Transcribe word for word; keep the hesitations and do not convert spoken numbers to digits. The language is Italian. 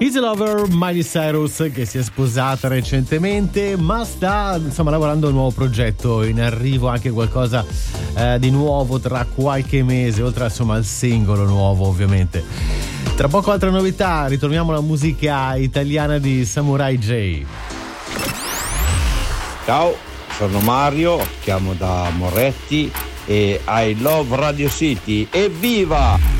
Easy Lover, Miley Cyrus, che si è sposata recentemente ma sta insomma lavorando a un nuovo progetto, in arrivo anche qualcosa eh, di nuovo tra qualche mese, oltre insomma al singolo nuovo ovviamente. Tra poco altre novità, ritorniamo alla musica italiana di Samurai J. Ciao, sono Mario, chiamo da Moretti e I love Radio City, evviva!